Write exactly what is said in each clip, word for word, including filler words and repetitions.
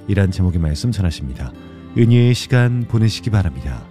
이란 제목의 말씀 전하십니다. 은혜의 시간 보내시기 바랍니다.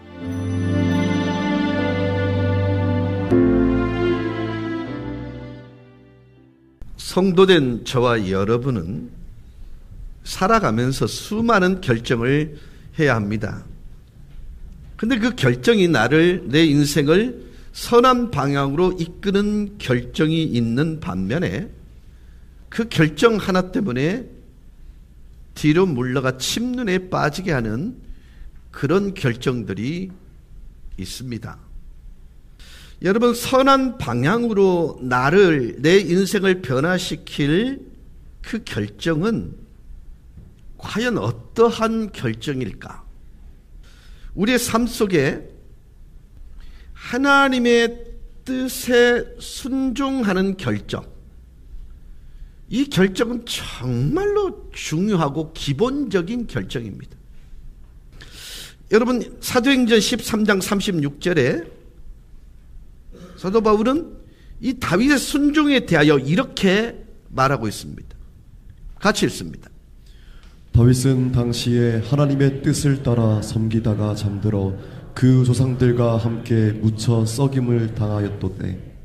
성도된 저와 여러분은 살아가면서 수많은 결정을 해야 합니다. 근데 그 결정이 나를, 내 인생을 선한 방향으로 이끄는 결정이 있는 반면에 그 결정 하나 때문에 뒤로 물러가 침눈에 빠지게 하는 그런 결정들이 있습니다. 여러분, 선한 방향으로 나를, 내 인생을 변화시킬 그 결정은 과연 어떠한 결정일까? 우리의 삶 속에 하나님의 뜻에 순종하는 결정, 이 결정은 정말로 중요하고 기본적인 결정입니다. 여러분, 사도행전 십삼 장 삼십육 절에 사도 바울은 이 다윗의 순종에 대하여 이렇게 말하고 있습니다. 같이 읽습니다. 다윗은 당시에 하나님의 뜻을 따라 섬기다가 잠들어 그 조상들과 함께 묻혀 썩임을 당하였도되.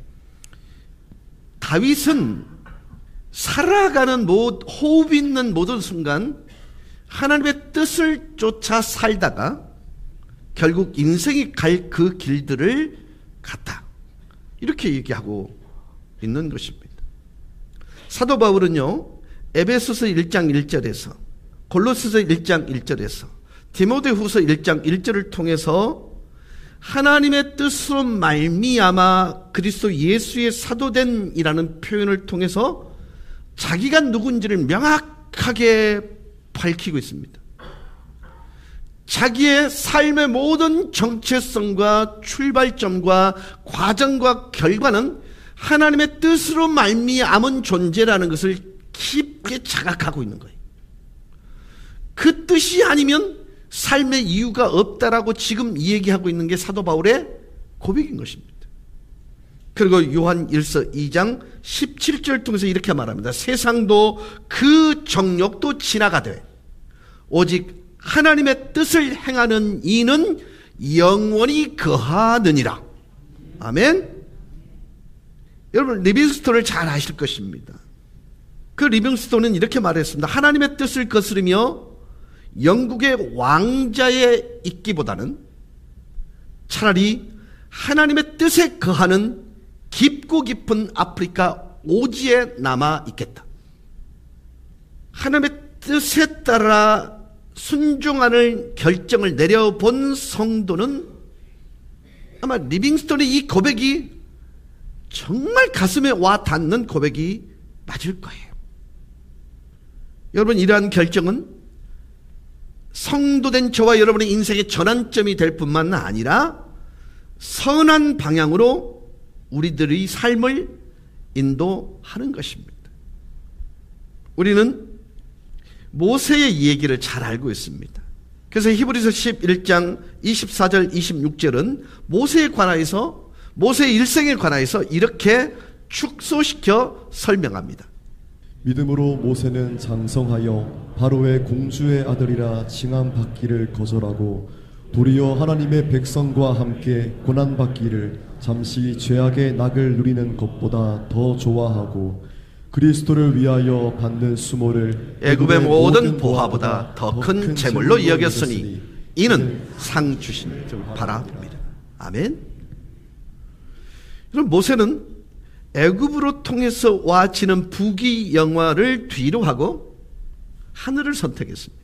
다윗은 살아가는 모, 호흡 있는 모든 순간 하나님의 뜻을 쫓아 살다가 결국 인생이 갈 그 길들을 갔다, 이렇게 얘기하고 있는 것입니다. 사도 바울은요, 에베소서 일 장 일 절에서, 골로새서 일 장 일 절에서, 디모데후서 일 장 일 절을 통해서 하나님의 뜻으로 말미암아 그리스도 예수의 사도된 이라는 표현을 통해서 자기가 누군지를 명확하게 밝히고 있습니다. 자기의 삶의 모든 정체성과 출발점과 과정과 결과는 하나님의 뜻으로 말미암은 존재라는 것을 깊게 자각하고 있는 거예요. 그 뜻이 아니면 삶의 이유가 없다라고 지금 얘기하고 있는 게 사도 바울의 고백인 것입니다. 그리고 요한 일서 이 장 십칠 절 통해서 이렇게 말합니다. 세상도 그 정욕도 지나가되 오직 하나님의 뜻을 행하는 이는 영원히 거하느니라. 아멘. 여러분, 리빙스톤을 잘 아실 것입니다. 그 리빙스톤은 이렇게 말했습니다. 하나님의 뜻을 거스르며 영국의 왕자에 있기보다는 차라리 하나님의 뜻에 거하는 깊고 깊은 아프리카 오지에 남아 있겠다. 하나님의 뜻에 따라 순종하는 결정을 내려본 성도는 아마 리빙스톤의 이 고백이 정말 가슴에 와 닿는 고백이 맞을 거예요. 여러분, 이러한 결정은 성도된 저와 여러분의 인생의 전환점이 될 뿐만 아니라 선한 방향으로 우리들의 삶을 인도하는 것입니다. 우리는 모세의 얘기를 잘 알고 있습니다. 그래서 히브리서 십일 장 이십사 절 이십육 절은 모세에 관하여서, 모세의 일생에 관하여서 이렇게 축소시켜 설명합니다. 믿음으로 모세는 장성하여 바로의 공주의 아들이라 칭함받기를 거절하고 도리어 하나님의 백성과 함께 고난받기를 잠시 죄악의 낙을 누리는 것보다 더 좋아하고 그리스도를 위하여 받는 수모를 애굽의 모든 보화보다 더 큰 재물로 여겼으니 이는 상 주신 줄 바라봅니다. 아멘. 그럼 모세는 애굽으로 통해서 와지는 부귀 영화를 뒤로 하고 하늘을 선택했습니다.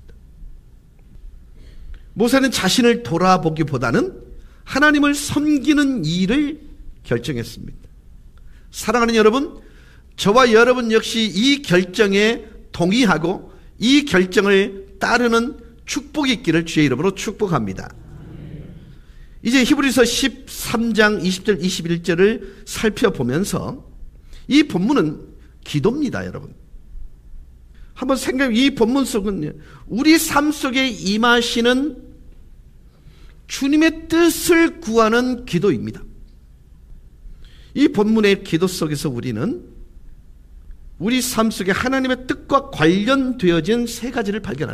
모세는 자신을 돌아보기보다는 하나님을 섬기는 일을 결정했습니다. 사랑하는 여러분, 저와 여러분 역시 이 결정에 동의하고 이 결정을 따르는 축복이 있기를 주의 이름으로 축복합니다. 이제 히브리서 십삼 장 이십 절 이십일 절을 살펴보면서 이 본문은 기도입니다, 여러분. 한번 생각해, 이 본문 속은 우리 삶 속에 임하시는 주님의 뜻을 구하는 기도입니다. 이 본문의 기도 속에서 우리는 우리 삶 속에 하나님의 뜻과 관련되어진 세 가지를 발견합니다.